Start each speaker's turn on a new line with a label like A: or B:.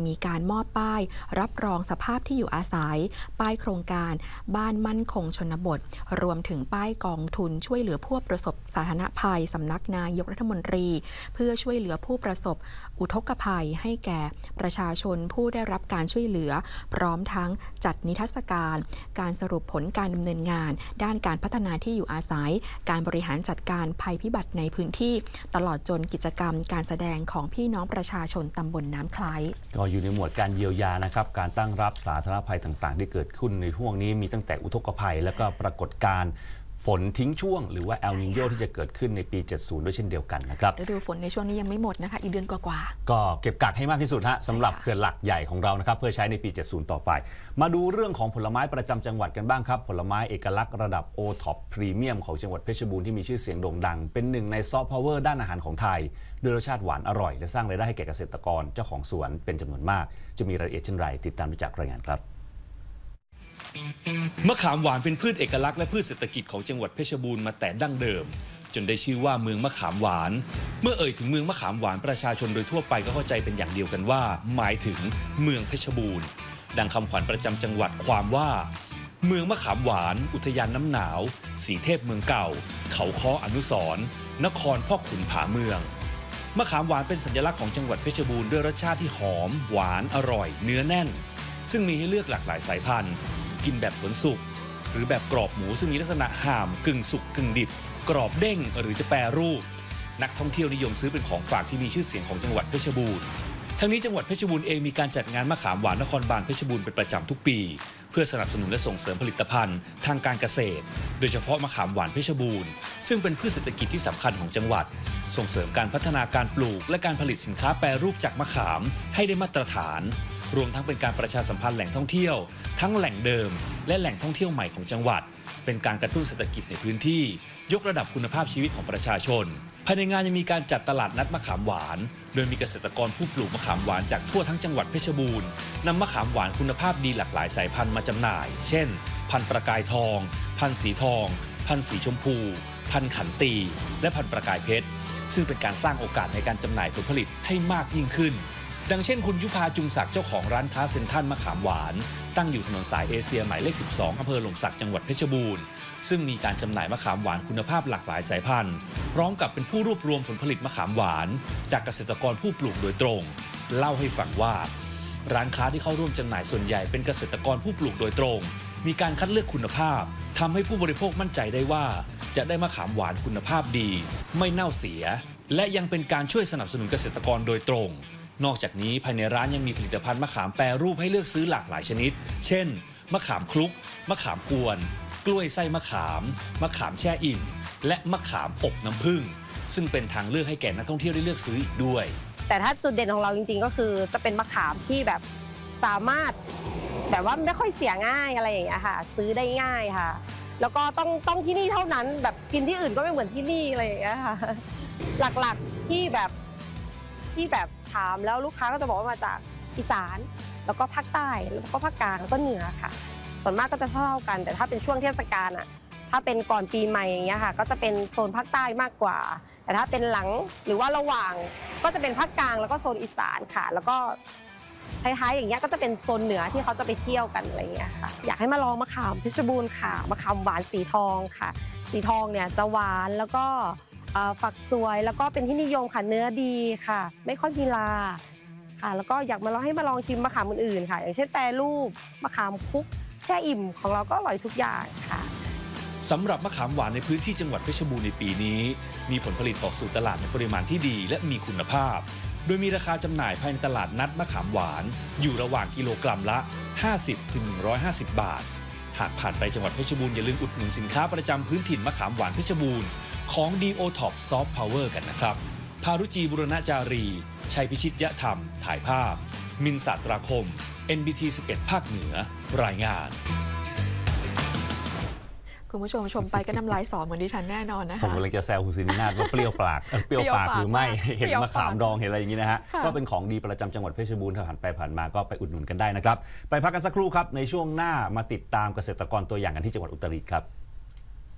A: มีการมอบป้ายรับรองสภาพที่อยู่อาศัยป้ายโครงการบ้านมั่นคงชนบทรวมถึงป้ายกองทุนช่วยเหลือผู้ประสบสาธารณภัยสำนักนายกรัฐมนตรีเพื่อช่วยเหลือผู้ประสบอุทกภัยให้แก่ประชาชนผู้ได้รับการช่วยเหลือพร้อมทั้งจัดนิทรรศการการสรุปผลการดำเนินงานด้านการพัฒนาที่อยู่อาศัยการบริหารจัดการภัยพิบัติในพื้นที่ตลอดจนกิจกรรมการแสดงของพี่น้องประชาชนตำบลน้ำคล้าย
B: ก็อยู่ในหมวดการเยียวยานะครับการตั้งรับสาธารณภัยต่างๆที่เกิดขึ้นในช่วงนี้มีตั้งแต่อุทกภัยแล้วก็ปรากฏการณ์ฝนทิ้งช่วงหรือว่าเอลนิโญที่จะเกิดขึ้นในปี 70 ด้วยเช่นเดียวกันนะครับ
A: ฤดูฝนในช่วงนี้ยังไม่หมดนะคะอีกเดือนกว่า
B: ๆก็เก็บกักให้มากที่สุดฮะสำหรับเขื่อนหลักใหญ่ของเรานะครับเพื่อใช้ในปี 70 ต่อไปมาดูเรื่องของผลไม้ประจำจังหวัดกันบ้างครับผลไม้เอกลักษณ์ระดับ O-Top พรีเมียมของจังหวัดเพชรบูรณ์ที่มีชื่อเสียงโด่งดังเป็นหนึ่งในซอฟต์พาวเวอร์ด้านอาหารของไทยด้วยรสชาติหวานอร่อยและสร้างรายได้ให้แก่เกษตรกรเจ้าของสวนเป็นจำนวนมากจะมีรายละเอียดเช่นไรติดตามจากรายงานครับ
C: มะขามหวานเป็นพืชเอกลักษณ์และพืชเศรษฐกิจของจังหวัดเพชรบูรณ์มาแต่ดั้งเดิมจนได้ชื่อว่าเมืองมะขามหวานเมื่อเอ่ยถึงเมืองมะขามหวานประชาชนโดยทั่วไปก็เข้าใจเป็นอย่างเดียวกันว่าหมายถึงเมืองเพชรบูรณ์ดังคำขวัญประจำจังหวัดความว่าเมืองมะขามหวานอุทยานน้ำหนาวสีเทพเมืองเก่าเขาค้ออนุสรณ์นครพ่อขุนผาเมืองมะขามหวานเป็นสัญลักษณ์ของจังหวัดเพชรบูรณ์ด้วยรสชาติที่หอมหวานอร่อยเนื้อแน่นซึ่งมีให้เลือกหลากหลายสายพันธุ์กินแบบผลสุกหรือแบบกรอบหมูซึ่งมีลักษณะห่ามกึ่งสุกกึ่งดิบกรอบเด้งหรือจะแปรรูปนักท่องเที่ยวนิยมซื้อเป็นของฝากที่มีชื่อเสียงของจังหวัดเพชรบูรณ์ทั้งนี้จังหวัดเพชรบูรณ์เองมีการจัดงานมะขามหวานนครบาลเพชรบูรณ์เป็นประจำทุกปีเพื่อสนับสนุนและส่งเสริมผลิตภัณฑ์ทางการเกษตรโดยเฉพาะมะขามหวานเพชรบูรณ์ซึ่งเป็นพืชเศรษฐกิจที่สำคัญของจังหวัดส่งเสริมการพัฒนาการปลูกและการผลิตสินค้าแปรรูปจากมะขามให้ได้มาตรฐานรวมทั้งเป็นการประชาสัมพันธ์แหล่งท่องเที่ยวทั้งแหล่งเดิมและแหล่งท่องเที่ยวใหม่ของจังหวัดเป็นการกระตุ้นเศรษฐกิจในพื้นที่ยกระดับคุณภาพชีวิตของประชาชนภายในงานยังมีการจัดตลาดนัดมะขามหวานโดยมีเกษตรกรผู้ปลูกมะขามหวานจากทั่วทั้งจังหวัดเพชรบูรณ์นำมะขามหวานคุณภาพดีหลากหลายสายพันธุ์มาจำหน่ายเช่นพันธุ์ประกายทองพันธุ์สีทองพันธุ์สีชมพูพันธุ์ขันตีและพันธุ์ประกายเพชรซึ่งเป็นการสร้างโอกาสในการจำหน่ายผลผลิตให้มากยิ่งขึ้นดังเช่นคุณยุพาจุงศักดิ์เจ้าของร้านค้าเซ็นทรัลมะขามหวานตั้งอยู่ถนนสายเอเชียหมายเลข 12 อำเภอหล่มสักจังหวัดเพชรบูรณ์ซึ่งมีการจำหน่ายมะขามหวานคุณภาพหลากหลายสายพันธุ์พร้อมกับเป็นผู้รวบรวมผลผลิตมะขามหวานจากเกษตรกรผู้ปลูกโดยตรงเล่าให้ฟังว่าร้านค้าที่เข้าร่วมจำหน่ายส่วนใหญ่เป็นเกษตรกรผู้ปลูกโดยตรงมีการคัดเลือกคุณภาพทำให้ผู้บริโภคมั่นใจได้ว่าจะได้มะขามหวานคุณภาพดีไม่เน่าเสียและยังเป็นการช่วยสนับสนุนเกษตรกรโดยตรงนอกจากนี้ภายในร้านยังมีผลิตภัณฑ์มะขามแปรรูปให้เลือกซื้อหลากหลายชนิดเช่นมะขามคลุกมะขามกวนกล้วยไส้มะขามมะขามแช่อิ่มและมะขามอบน้ำผึ้งซึ่งเป็นทางเลือกให้แก่นักท่องเที่ยวได้เลือกซื้ออีกด้วย
D: แต่ถ้าจุดเด่นของเราจริงๆก็คือจะเป็นมะขามที่แบบสามารถแบบว่าไม่ค่อยเสียง่ายอะไรอย่างเงี้ยค่ะซื้อได้ง่ายค่ะแล้วก็ต้องที่นี่เท่านั้นแบบกินที่อื่นก็ไม่เหมือนที่นี่อะไรอย่างเงี้ยค่ะหลักๆที่แบบถามแล้วลูกค้าก็จะบอกว่ามาจากอีสานแล้วก็ภาคใต้แล้วก็ภาคกลางแล้วก็เหนือค่ะส่วนมากก็จะเท่ากันแต่ถ้าเป็นช่วงเทศกาลอ่ะถ้าเป็นก่อนปีใหม่อย่างเงี้ยค่ะก็จะเป็นโซนภาคใต้มากกว่าแต่ถ้าเป็นหลังหรือว่าระหว่างก็จะเป็นภาคกลางแล้วก็โซนอีสานค่ะแล้วก็ท้ายๆอย่างเงี้ยก็จะเป็นโซนเหนือที่เขาจะไปเที่ยวกันอะไรเงี้ยค่ะอยากให้มาลองมะขามเพชรบูรณ์ค่ะมะขามหวานสีทองค่ะสีทองเนี่ยจะหวานแล้วก็ฝักสวยแล้วก็เป็นที่นิยมค่ะเนื้อดีค่ะไม่ค่อยมีลาค่ะแล้วก็อยากมาลองให้มาลองชิมมะขามอื่นๆค่ะอย่างเช่นแปรรูปมะขามคุกแช่อิ่มของเราก็อร่อยทุกอย่างค่ะ
C: สำหรับมะขามหวานในพื้นที่จังหวัดเพชรบูรณ์ในปีนี้มีผลผลิตออกสู่ตลาดในปริมาณที่ดีและมีคุณภาพโดยมีราคาจำหน่ายภายในตลาดนัดมะขามหวานอยู่ระหว่างกิโลกรัมละ 50-150 บาทหากผ่านไปจังหวัดเพชรบูรณ์อย่าลืมอุดหนุนสินค้าประจำพื้นถิ่นมะขามหวานเพชรบูรณ์ของ O-Top Soft Power กันนะครับภารุจีบุรณจารีชัยพิชิตยะธรรมถ่ายภาพมินศาสตราคม NBT 11 ภาคเหนือรายงาน
A: คุณผู้ชมชมไปก็น้ำลายสอเหมือนดิฉันแน่นอนนะคะ
B: ผมกำลังจะแซวคุณศิรินาถว่าเปรี้ยวปากเปรี้ยวปากหรือไม่เห็นมะขามดองเห็นอะไรอย่างนี้นะฮะก็เป็นของดีประจำจังหวัดเพชรบูรณ์ผ่านไปผ่านมาก็ไปอุดหนุนกันได้นะครับไปพักกันสักครู่ครับในช่วงหน้ามาติดตามเกษตรกรตัวอย่างกันที่จังหวัดอุตรดิตถ์ครับ